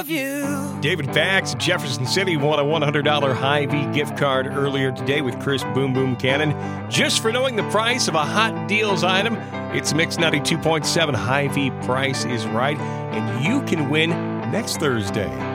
of you. David Bax, Jefferson City, won a $100 Hy-Vee gift card earlier today with Chris Boom Boom Cannon. Just for knowing the price of a Hot Deals item, it's Mix 92.7. Hy-Vee Price is Right, and you can win next Thursday.